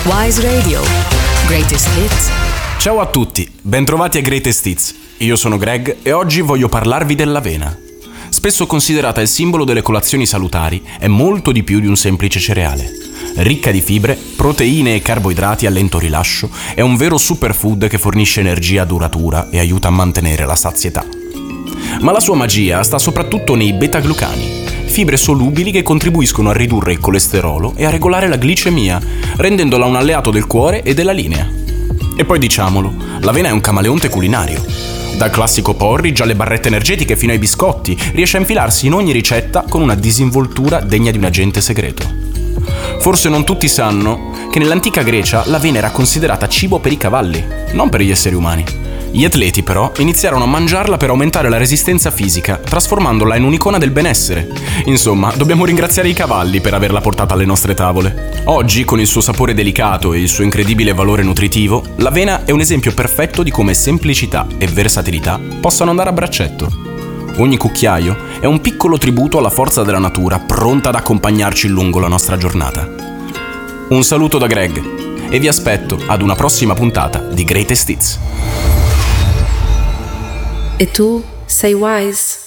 Wise Radio. Greatest Hits. Ciao a tutti, bentrovati a Greatest Hits. Io sono Greg e oggi voglio parlarvi dell'avena. Spesso considerata il simbolo delle colazioni salutari, è molto di più di un semplice cereale. Ricca di fibre, proteine e carboidrati a lento rilascio, è un vero superfood che fornisce energia duratura e aiuta a mantenere la sazietà. Ma la sua magia sta soprattutto nei beta-glucani, fibre solubili che contribuiscono a ridurre il colesterolo e a regolare la glicemia, rendendola un alleato del cuore e della linea. E poi diciamolo, l'avena è un camaleonte culinario. Dal classico porridge alle barrette energetiche fino ai biscotti, riesce a infilarsi in ogni ricetta con una disinvoltura degna di un agente segreto. Forse non tutti sanno che nell'antica Grecia l'avena era considerata cibo per i cavalli, non per gli esseri umani. Gli atleti però iniziarono a mangiarla per aumentare la resistenza fisica, trasformandola in un'icona del benessere. Insomma, dobbiamo ringraziare i cavalli per averla portata alle nostre tavole. Oggi, con il suo sapore delicato e il suo incredibile valore nutritivo, l'avena è un esempio perfetto di come semplicità e versatilità possano andare a braccetto. Ogni cucchiaio è un piccolo tributo alla forza della natura, pronta ad accompagnarci lungo la nostra giornata. Un saluto da Greg e vi aspetto ad una prossima puntata di Greatest Hits. E tu sei Wise?